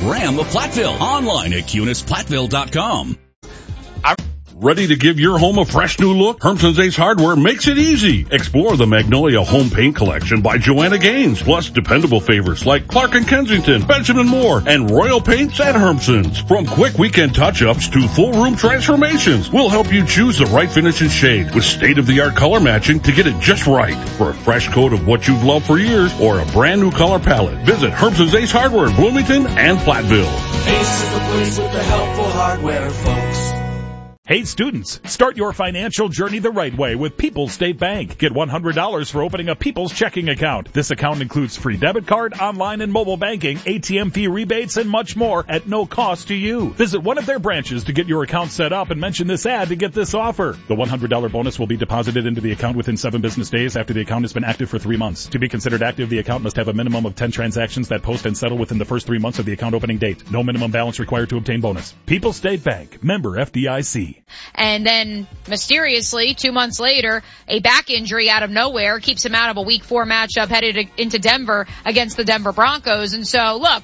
Ram of Platteville. Online at CunisPlattville.com. Ready to give your home a fresh new look? Hermson's Ace Hardware makes it easy. Explore the Magnolia Home Paint Collection by Joanna Gaines, plus dependable favorites like Clark & Kensington, Benjamin Moore, and Royal Paints at Hermson's. From quick weekend touch-ups to full room transformations, we'll help you choose the right finish and shade with state-of-the-art color matching to get it just right. For a fresh coat of what you've loved for years or a brand new color palette, visit Hermson's Ace Hardware in Bloomington and Platteville. Ace is the place with the helpful hardware, folks. Hey students, start your financial journey the right way with People's State Bank. Get $100 for opening a People's checking account. This account includes free debit card, online and mobile banking, ATM fee rebates, and much more at no cost to you. Visit one of their branches to get your account set up and mention this ad to get this offer. The $100 bonus will be deposited into the account within 7 business days after the account has been active for 3 months. To be considered active, the account must have a minimum of 10 transactions that post and settle within the first 3 months of the account opening date. No minimum balance required to obtain bonus. People's State Bank. Member FDIC. And then, mysteriously, 2 months later, a back injury out of nowhere keeps him out of a Week 4 matchup headed into Denver against the Denver Broncos. And so, look,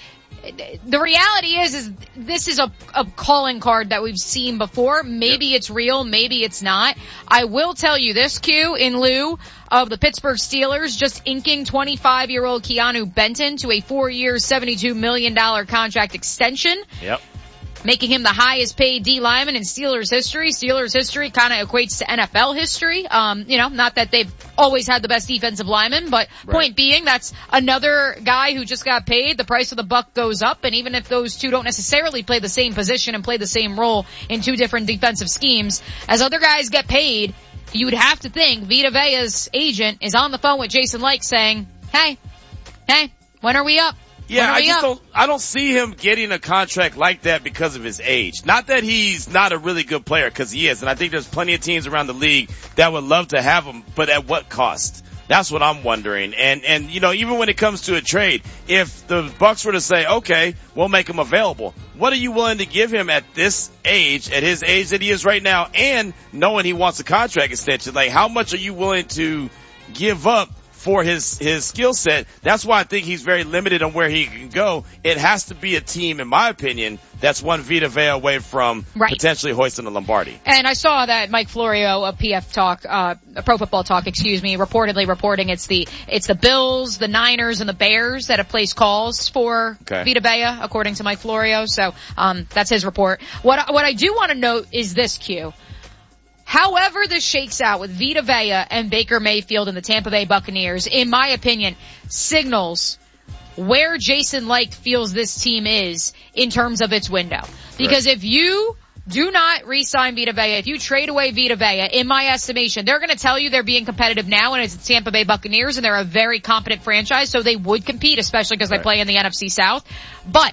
the reality is this is a calling card that we've seen before. Maybe it's real, maybe it's not. I will tell you this, Q, in lieu of the Pittsburgh Steelers just inking 25-year-old Keanu Benton to a 4-year, $72 million contract extension. Yep. Making him the highest paid D lineman in Steelers history. Steelers history kind of equates to NFL history. Not that they've always had the best defensive lineman, but point being, that's another guy who just got paid. The price of the buck goes up, and even if those two don't necessarily play the same position and play the same role in two different defensive schemes, as other guys get paid, you would have to think Vita Vea's agent is on the phone with Jason Licht saying, hey, when are we up? Yeah, I don't see him getting a contract like that because of his age. Not that he's not a really good player, because he is, and I think there's plenty of teams around the league that would love to have him, but at what cost? That's what I'm wondering. And even when it comes to a trade, if the Bucs were to say, okay, we'll make him available, what are you willing to give him at this age, at his age that he is right now, and knowing he wants a contract extension? Like, how much are you willing to give up for his skill set? That's why I think he's very limited on where he can go. It has to be a team, in my opinion, that's one Vita Vea away from potentially hoisting the Lombardi. And I saw that Mike Florio of PF Talk, Pro Football Talk, reportedly reporting it's the Bills, the Niners, and the Bears that have placed calls for Vita Vea, according to Mike Florio. So that's his report. What I do want to note is this, Q. However this shakes out with Vita Vea and Baker Mayfield and the Tampa Bay Buccaneers, in my opinion, signals where Jason Licht feels this team is in terms of its window. Because if you do not re-sign Vita Vea, if you trade away Vita Vea, in my estimation, they're going to tell you they're being competitive now, and it's the Tampa Bay Buccaneers, and they're a very competent franchise, so they would compete, especially because they play in the NFC South. But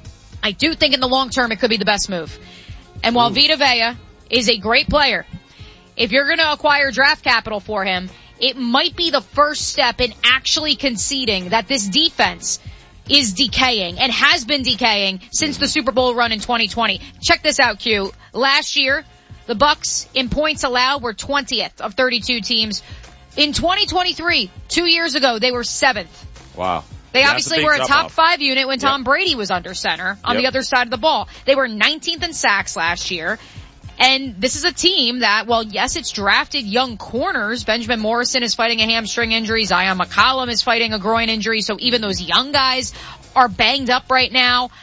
I do think in the long term it could be the best move. And while Vita Vea is a great player, if you're going to acquire draft capital for him, it might be the first step in actually conceding that this defense is decaying and has been decaying since the Super Bowl run in 2020. Check this out, Q. Last year, the Bucs in points allowed were 20th of 32 teams. In 2023, 2 years ago, they were 7th. Wow. They obviously were a top 5 unit when Tom Brady was under center on the other side of the ball. They were 19th in sacks last year. And this is a team that, well, yes, it's drafted young corners. Benjamin Morrison is fighting a hamstring injury. Zion McCollum is fighting a groin injury. So even those young guys are banged up right now.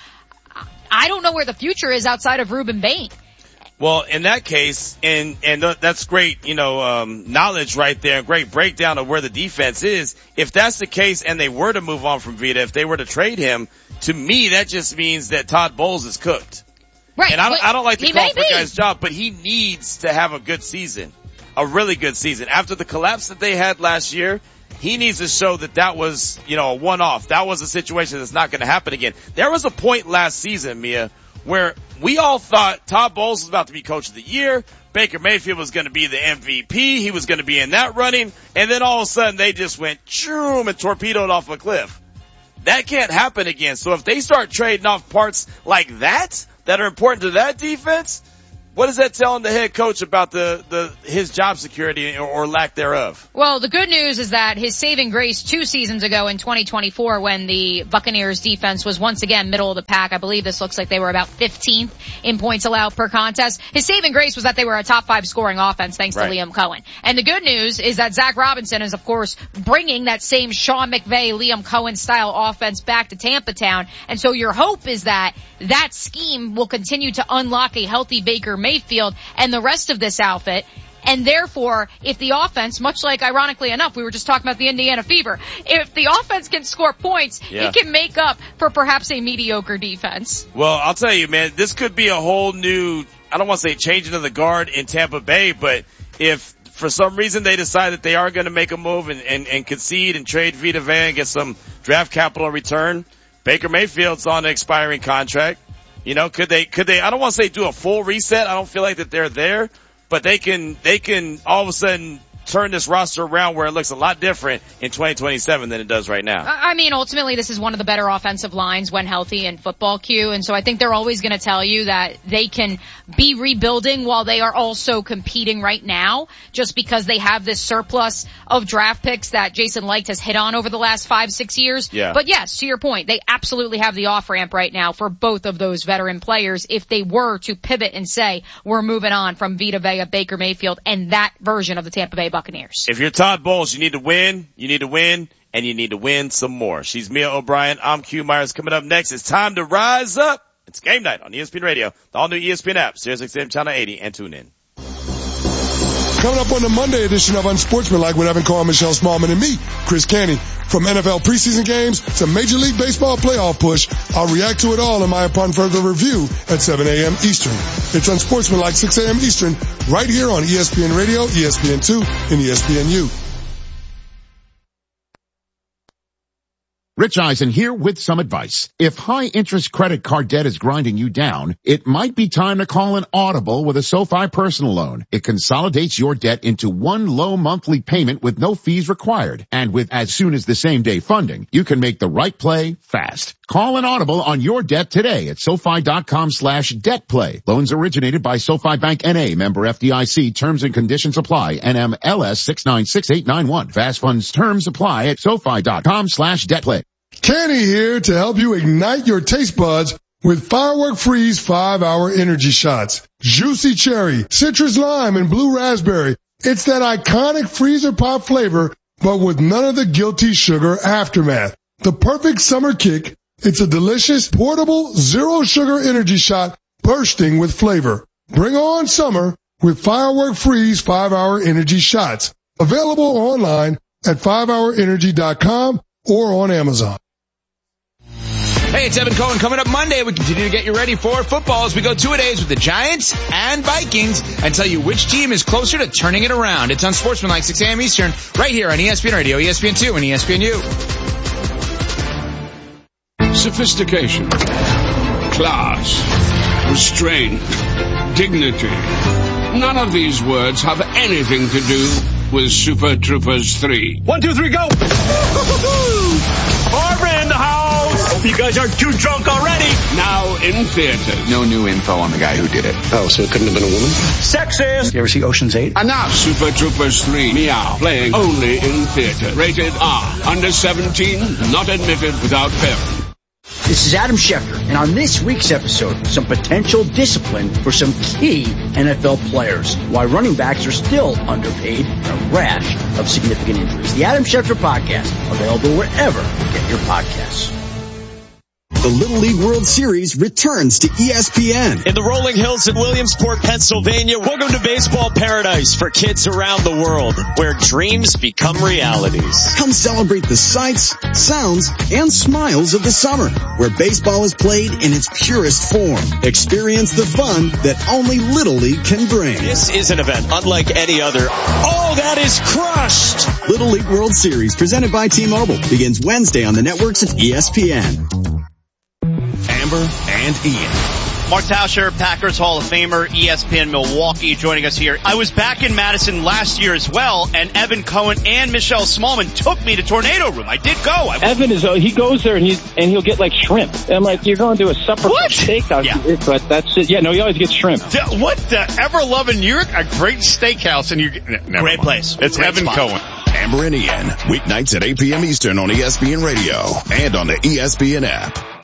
I don't know where the future is outside of Reuben Bain. Well, in that case, and that's great, knowledge right there, great breakdown of where the defense is. If that's the case and they were to move on from Vita, if they were to trade him, to me, that just means that Todd Bowles is cooked. Right. And I don't like to call for a guy's job, but he needs to have a good season, a really good season. After the collapse that they had last year, he needs to show that was, a one-off. That was a situation that's not going to happen again. There was a point last season, Mia, where we all thought Todd Bowles was about to be coach of the year. Baker Mayfield was going to be the MVP. He was going to be in that running. And then all of a sudden they just went choom and torpedoed off a cliff. That can't happen again. So if they start trading off parts like that are important to that defense, what does that tell the head coach about his job security or lack thereof? Well, the good news is that his saving grace 2 seasons ago in 2024 when the Buccaneers defense was once again middle of the pack. I believe this looks like they were about 15th in points allowed per contest. His saving grace was that they were a top 5 scoring offense thanks to Liam Cohen. And the good news is that Zach Robinson is, of course, bringing that same Sean McVay, Liam Cohen style offense back to Tampa Town. And so your hope is that that scheme will continue to unlock a healthy Baker Mayfield and the rest of this outfit. And therefore, if the offense, much like ironically enough, we were just talking about the Indiana Fever, if the offense can score points, it can make up for perhaps a mediocre defense. Well, I'll tell you, man, this could be a whole new, I don't want to say changing of the guard in Tampa Bay, but if for some reason they decide that they are going to make a move and concede and trade Vita Vea and get some draft capital in return, Baker Mayfield's on an expiring contract. You know, could they, I don't want to say do a full reset. I don't feel like that they're there, but they can all of a sudden turn this roster around where it looks a lot different in 2027 than it does right now. I mean, ultimately, this is one of the better offensive lines when healthy in football, Q. And so I think they're always going to tell you that they can be rebuilding while they are also competing right now, just because they have this surplus of draft picks that Jason Licht has hit on over the last 5-6 years. Yeah. But yes, to your point, they absolutely have the off-ramp right now for both of those veteran players if they were to pivot and say, we're moving on from Vita Vea, Baker Mayfield, and that version of the Tampa Bay Buccaneers. If you're Todd Bowles, you need to win, and you need to win some more. She's Mia O'Brien. I'm Q Myers. Coming up next, it's time to rise up. It's game night on ESPN Radio, the all-new ESPN app, SiriusXM Channel 80, and tune in. Coming up on the Monday edition of Unsportsmanlike with Evan Carr, Michelle Smallman, and me, Chris Canty. From NFL preseason games to Major League Baseball playoff push, I'll react to it all in my upon further review at 7 a.m. Eastern. It's Unsportsmanlike 6 a.m. Eastern, right here on ESPN Radio, ESPN2, and ESPNU. Rich Eisen here with some advice. If high-interest credit card debt is grinding you down, it might be time to call an Audible with a SoFi personal loan. It consolidates your debt into one low monthly payment with no fees required. And with as soon as the same day funding, you can make the right play fast. Call an Audible on your debt today at SoFi.com/debtplay. Loans originated by SoFi Bank N.A., member FDIC. Terms and conditions apply. NMLS 696891. Fast funds terms apply at SoFi.com/debtplay. Canty here to help you ignite your taste buds with Firework Freeze 5-hour energy shots. Juicy cherry, citrus lime, and blue raspberry. It's that iconic freezer pop flavor, but with none of the guilty sugar aftermath. The perfect summer kick. It's a delicious, portable, zero sugar energy shot bursting with flavor. Bring on summer with Firework Freeze 5-hour energy shots. Available online at 5hourenergy.com or on Amazon. Hey, it's Evan Cohen. Coming up Monday, we continue to get you ready for football as we go 2-a-days with the Giants and Vikings and tell you which team is closer to turning it around. It's Unsportsmanlike 6 a.m. Eastern, right here on ESPN Radio, ESPN2, and ESPNU. Sophistication, class, restraint, dignity. None of these words have anything to do with Super Troopers 3. 1, 2, 3, go! Barbara in the house! Hope you guys aren't too drunk already. Now in theaters. No new info on the guy who did it. Oh, so it couldn't have been a woman? Sexist! You ever see Ocean's 8? Enough! Super Troopers 3, Meow, playing only in theaters. Rated R. Under 17, not admitted without parents. This is Adam Schefter, and on this week's episode, some potential discipline for some key NFL players, why running backs are still underpaid, and a rash of significant injuries. The Adam Schefter Podcast, available wherever you get your podcasts. The Little League World Series returns to ESPN. In the rolling hills in Williamsport, Pennsylvania, welcome to baseball paradise for kids around the world, where dreams become realities. Come celebrate the sights, sounds, and smiles of the summer, where baseball is played in its purest form. Experience the fun that only Little League can bring. This is an event unlike any other. Oh, that is crushed! Little League World Series, presented by T-Mobile, begins Wednesday on the networks of ESPN. Amber and Ian. Mark Tauscher, Packers Hall of Famer, ESPN Milwaukee, joining us here. I was back in Madison last year as well, and Evan Cohen and Michelle Smallman took me to Tornado Room. I did go. Evan he goes there and he'll get like shrimp. And I'm like, you're going to a supper steakhouse, but that's it. Yeah, no, he always gets shrimp. What the ever-loving, you're a great steakhouse, and great place. It's great Evan spot. Cohen. Amber and Ian, weeknights at 8 p.m. Eastern on ESPN Radio and on the ESPN app.